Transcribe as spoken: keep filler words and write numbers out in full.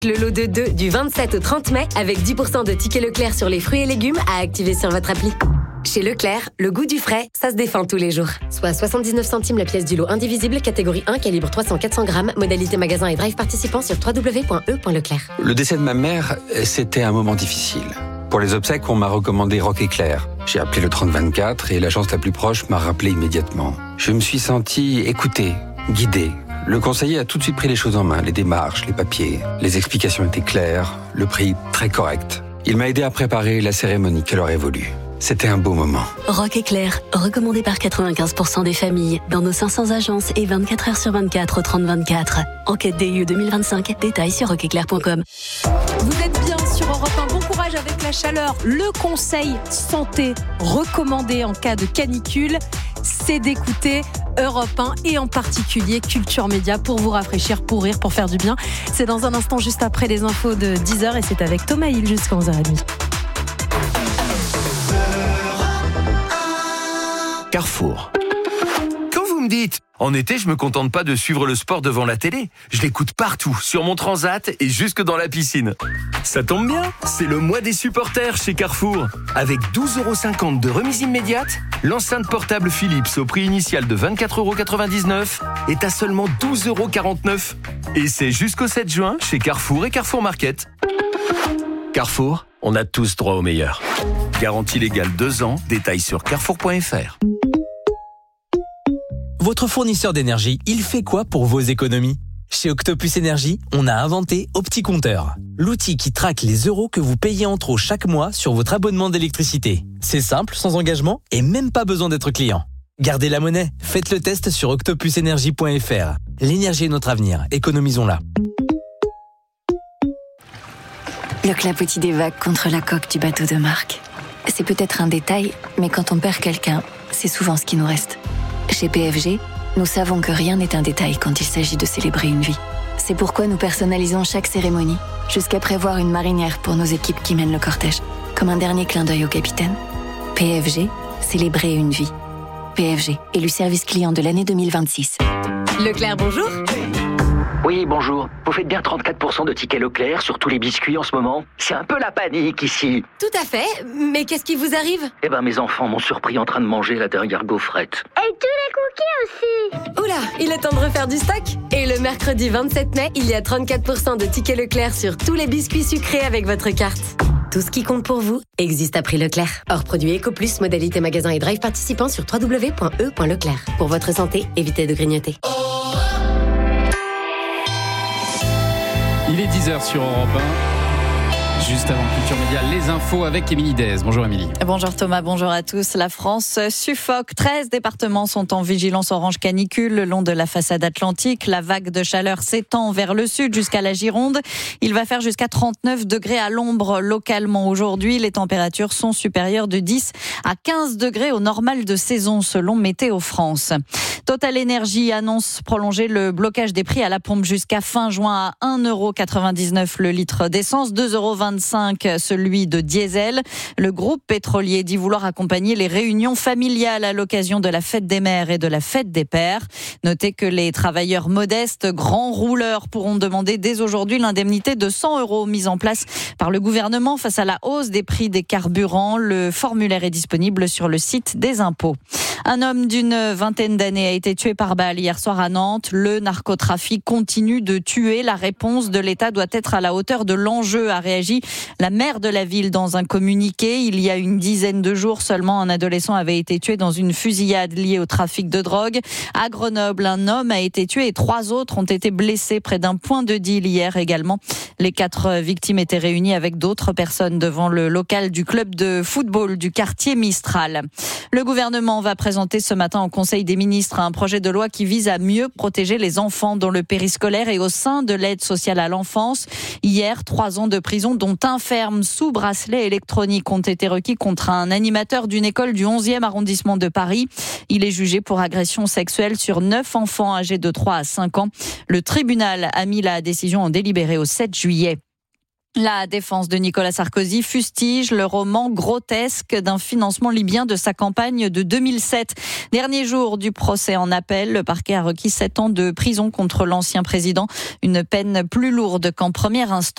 Le lot de deux du vingt-sept au trente mai avec dix pour cent de tickets Leclerc sur les fruits et légumes à activer sur votre appli. Chez Leclerc, le goût du frais, ça se défend tous les jours. Soit soixante-dix-neuf centimes la pièce du lot indivisible, catégorie un, calibre trois cents à quatre cents grammes, modalité magasin et drive participant sur w w w point e point leclerc. Le décès de ma mère, c'était un moment difficile. Pour les obsèques, on m'a recommandé Rock Éclair. J'ai appelé le trente vingt-quatre et l'agence la plus proche m'a rappelé immédiatement. Je me suis senti écouté, guidé. Le conseiller a tout de suite pris les choses en main, les démarches, les papiers. Les explications étaient claires, le prix très correct. Il m'a aidé à préparer la cérémonie qu'elle aurait voulu. C'était un beau moment. Rock Éclair, recommandé par quatre-vingt-quinze pour cent des familles, dans nos cinq cents agences et vingt-quatre heures sur vingt-quatre au trente vingt-quatre. Enquête D I E deux mille vingt-cinq, détails sur rock éclair point com. Vous êtes bien sur Europe un, bon courage avec la chaleur. Le conseil santé recommandé en cas de canicule, c'est d'écouter Europe un et en particulier Culture Média pour vous rafraîchir, pour rire, pour faire du bien. C'est dans un instant juste après les infos de dix heures et c'est avec Thomas Hill jusqu'à onze heures trente. Carrefour. Quand vous me dites « En été, je me contente pas de suivre le sport devant la télé. Je l'écoute partout, sur mon transat et jusque dans la piscine. » Ça tombe bien, c'est le mois des supporters chez Carrefour. Avec douze euros cinquante de remise immédiate, l'enceinte portable Philips au prix initial de vingt-quatre euros quatre-vingt-dix-neuf est à seulement douze euros quarante-neuf. Et c'est jusqu'au sept juin chez Carrefour et Carrefour Market. Carrefour, on a tous droit au meilleur. Garantie légale deux ans, détails sur carrefour point f r. Votre fournisseur d'énergie, il fait quoi pour vos économies ? Chez Octopus Énergie, on a inventé OptiCompteur, l'outil qui traque les euros que vous payez en trop chaque mois sur votre abonnement d'électricité. C'est simple, sans engagement et même pas besoin d'être client. Gardez la monnaie, faites le test sur octopus énergie point f r. L'énergie est notre avenir, économisons-la. Le clapotis des vagues contre la coque du bateau de Marc. C'est peut-être un détail, mais quand on perd quelqu'un, c'est souvent ce qui nous reste. Chez P F G, nous savons que rien n'est un détail quand il s'agit de célébrer une vie. C'est pourquoi nous personnalisons chaque cérémonie, jusqu'à prévoir une marinière pour nos équipes qui mènent le cortège, comme un dernier clin d'œil au capitaine. P F G, célébrer une vie. P F G, élu service client de l'année deux mille vingt-six. Leclerc, bonjour. Oui, bonjour. Vous faites bien trente-quatre pour cent de tickets Leclerc sur tous les biscuits en ce moment. C'est un peu la panique ici. Tout à fait, mais qu'est-ce qui vous arrive ? Eh ben, mes enfants m'ont surpris en train de manger la dernière gaufrette. Et tous les cookies aussi. Oula, il est temps de refaire du stock. Et le mercredi vingt-sept mai, il y a trente-quatre pour cent de tickets Leclerc sur tous les biscuits sucrés avec votre carte. Tout ce qui compte pour vous existe à prix Leclerc. Hors produit EcoPlus, modalité magasin et drive participant sur w w w point e point leclerc. Pour votre santé, évitez de grignoter. Il est dix heures sur Europe un. Juste avant Culture Média, les infos avec Émilie Dez. Bonjour Émilie. Bonjour Thomas, bonjour à tous. La France suffoque. treize départements sont en vigilance orange canicule le long de la façade atlantique. La vague de chaleur s'étend vers le sud jusqu'à la Gironde. Il va faire jusqu'à trente-neuf degrés à l'ombre localement aujourd'hui. Les températures sont supérieures de dix à quinze degrés au normal de saison selon Météo France. Total Energy annonce prolonger le blocage des prix à la pompe jusqu'à fin juin à un euro quatre-vingt-dix-neuf le litre d'essence, deux euros vingt-cinq celui de diesel. Le groupe pétrolier dit vouloir accompagner les réunions familiales à l'occasion de la fête des mères et de la fête des pères. Notez que les travailleurs modestes, grands rouleurs, pourront demander dès aujourd'hui l'indemnité de cent euros mise en place par le gouvernement face à la hausse des prix des carburants. Le formulaire est disponible sur le site des impôts. Un homme d'une vingtaine d'années a été tué par balle hier soir à Nantes. Le narcotrafic continue de tuer. La réponse de l'État doit être à la hauteur de l'enjeu, a réagi la maire de la ville dans un communiqué. Il y a une dizaine de jours seulement, un adolescent avait été tué dans une fusillade liée au trafic de drogue. À Grenoble, un homme a été tué et trois autres ont été blessés près d'un point de deal hier également. Les quatre victimes étaient réunies avec d'autres personnes devant le local du club de football du quartier Mistral. Le gouvernement va présenter ce matin au Conseil des ministres un projet de loi qui vise à mieux protéger les enfants dans le périscolaire et au sein de l'aide sociale à l'enfance. Hier, trois ans de prison dont un ferme sous bracelet électronique ont été requis contre un animateur d'une école du onzième arrondissement de Paris. Il est jugé pour agression sexuelle sur neuf enfants âgés de trois à cinq ans. Le tribunal a mis la décision en délibéré au sept juillet. La défense de Nicolas Sarkozy fustige le roman grotesque d'un financement libyen de sa campagne de deux mille sept. Dernier jour du procès en appel, le parquet a requis sept ans de prison contre l'ancien président, une peine plus lourde qu'en première instance.